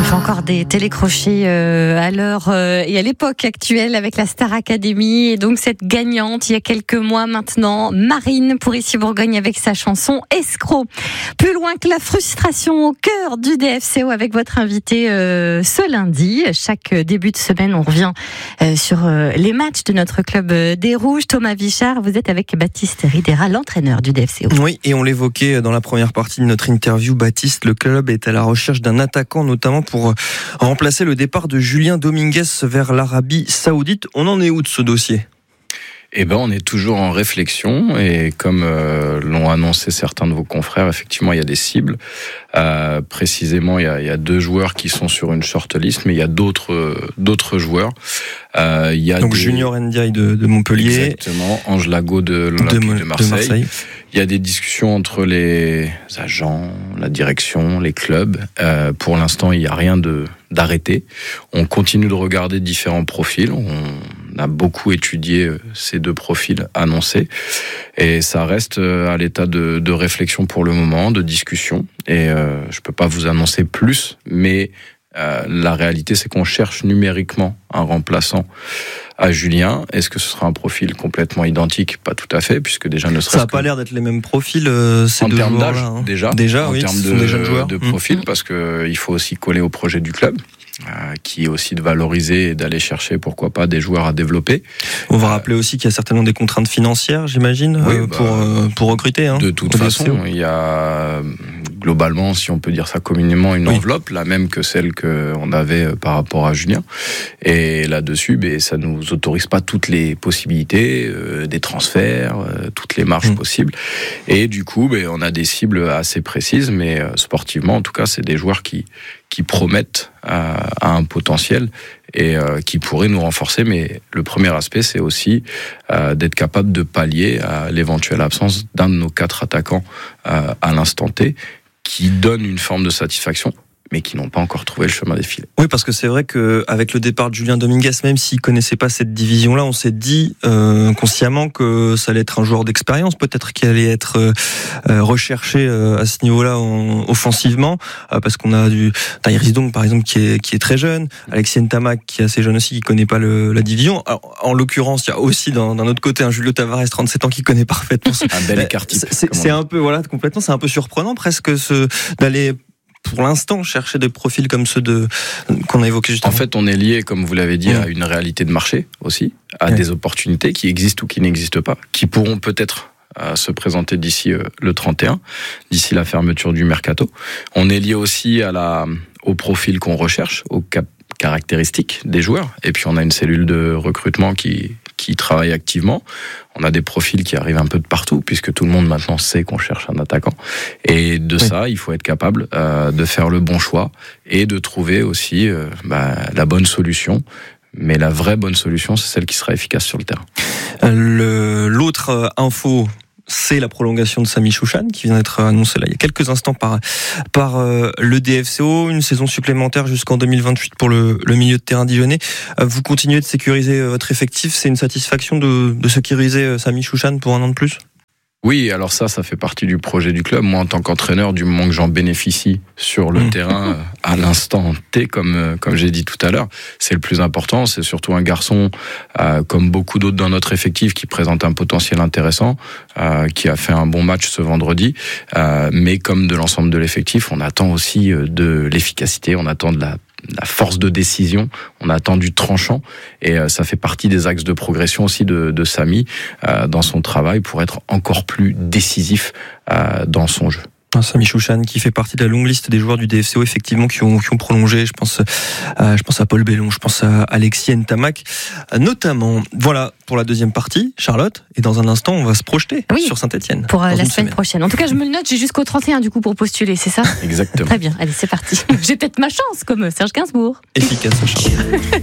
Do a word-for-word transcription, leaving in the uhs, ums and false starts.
fait encore des télécrochets euh, à l'heure euh, et à l'époque actuelle avec la Star Academy. Et donc cette gagnante, il y a quelques mois maintenant, Marine pour Ici Bourgogne avec sa chanson Escroc. Plus loin que la frustration, au cœur du D F C O avec votre invité euh, ce lundi. Chaque début de semaine, on revient euh, sur euh, les matchs de notre club euh, des Rouges. Thomas Vichard, vous êtes avec Baptiste Ridera, l'entraîneur du D F C O. Oui, et on l'évoquait dans la première partie de notre interview, Baptiste, le club est à la recherche d'un attaquant, notamment pour remplacer le départ de Julien Dominguez vers l'Arabie Saoudite. On en est où de ce dossier ? Eh ben, on est toujours en réflexion et comme euh, l'ont annoncé certains de vos confrères, effectivement, il y a des cibles. Euh, précisément, il y, a, il y a deux joueurs qui sont sur une shortlist, mais il y a d'autres euh, d'autres joueurs. Euh, il y a Donc des... Junior Ndiaye de, de Montpellier. Exactement, Ange Lago de l'Olympique de, de, Marseille. de Marseille. Il y a des discussions entre les agents, la direction, les clubs. Euh, pour l'instant, il n'y a rien de d'arrêté. On continue de regarder différents profils. On a beaucoup étudié ces deux profils annoncés. Et ça reste à l'état de, de réflexion pour le moment, de discussion. Et euh, je ne peux pas vous annoncer plus, mais euh, la réalité, c'est qu'on cherche numériquement un remplaçant à Julien. Est-ce que ce sera un profil complètement identique ? Pas tout à fait, puisque déjà ne serait-ce Ça n'a pas l'air d'être les mêmes profils, euh, ces en deux termes d'âge, hein. déjà, déjà, en oui, termes de, des jeunes joueurs. de profil, mmh. parce que il faut aussi coller au projet du club, euh, qui est aussi de valoriser et d'aller chercher, pourquoi pas, des joueurs à développer. On va euh, rappeler aussi qu'il y a certainement des contraintes financières, j'imagine, oui, euh, bah, pour euh, pour recruter. Hein, de toute façon, il y a globalement, si on peut dire ça communément, une oui. enveloppe, la même que celle qu'on avait par rapport à Julien. Et là-dessus, ben, ça ne nous autorise pas toutes les possibilités, euh, des transferts, euh, toutes les marges mmh. possibles. Et du coup, ben, on a des cibles assez précises, mais euh, sportivement, en tout cas, c'est des joueurs qui, qui promettent euh, à un potentiel et euh, qui pourraient nous renforcer. Mais le premier aspect, c'est aussi euh, d'être capable de pallier à l'éventuelle absence d'un de nos quatre attaquants euh, à l'instant T, qui donne une forme de satisfaction, mais qui n'ont pas encore trouvé le chemin des filets. Oui, parce que c'est vrai qu'avec le départ de Julien Dominguez, même s'il ne connaissait pas cette division-là, on s'est dit euh, consciemment que ça allait être un joueur d'expérience, peut-être qu'il allait être euh, recherché euh, à ce niveau-là en, offensivement, euh, parce qu'on a du Tahir Isdong, par exemple, qui est, qui est très jeune, Alexis Ntamak, qui est assez jeune aussi, qui ne connaît pas le, la division. Alors, en l'occurrence, il y a aussi d'un, d'un autre côté un Julio Tavares, trente-sept ans, qui connaît parfaitement. Un bel écart type. C'est, c'est un peu, voilà, complètement, c'est un peu surprenant presque ce, d'aller pour l'instant, chercher des profils comme ceux de, qu'on a évoqués juste avant. En fait, on est lié, comme vous l'avez dit, mmh. à une réalité de marché aussi, à mmh. des opportunités qui existent ou qui n'existent pas, qui pourront peut-être euh, se présenter d'ici euh, le trente et un, d'ici la fermeture du mercato. On est lié aussi à la, au profil qu'on recherche, aux cap- caractéristiques des joueurs. Et puis, on a une cellule de recrutement qui, qui travaille activement. On a des profils qui arrivent un peu de partout, puisque tout le monde maintenant sait qu'on cherche un attaquant. Et de oui. ça, il faut être capable euh, de faire le bon choix et de trouver aussi euh, bah, la bonne solution. Mais la vraie bonne solution, c'est celle qui sera efficace sur le terrain. Le, l'autre info, c'est la prolongation de Sami Chouchan qui vient d'être annoncée là il y a quelques instants par par euh, le D F C O, une saison supplémentaire jusqu'en deux mille vingt-huit pour le, le milieu de terrain dijonnais. Euh, vous continuez de sécuriser votre effectif, c'est une satisfaction de, de sécuriser Sami Chouchan pour un an de plus ? Oui, alors ça, ça fait partie du projet du club. Moi, en tant qu'entraîneur, du moment que j'en bénéficie sur le mmh. terrain, à l'instant T, comme comme j'ai dit tout à l'heure, c'est le plus important. C'est surtout un garçon, euh, comme beaucoup d'autres dans notre effectif, qui présente un potentiel intéressant, euh, qui a fait un bon match ce vendredi. Euh, mais comme de l'ensemble de l'effectif, on attend aussi de l'efficacité, on attend de la la force de décision, on attend du tranchant et euh, ça fait partie des axes de progression aussi de, de Sami euh, dans son travail pour être encore plus décisif euh, dans son jeu. Sami Chouchan qui fait partie de la longue liste des joueurs du D F C O effectivement qui ont, qui ont prolongé, je pense, euh, je pense à Paul Bellon, je pense à Alexis Ntamak notamment. Voilà pour la deuxième partie, Charlotte, et dans un instant on va se projeter oui, sur Saint-Etienne. Pour euh, la semaine, semaine prochaine. En tout cas je me le note, j'ai jusqu'au trente et un du coup pour postuler, c'est ça ? Exactement. Très bien, allez c'est parti. J'ai peut-être ma chance comme Serge Gainsbourg. Efficace Charlotte.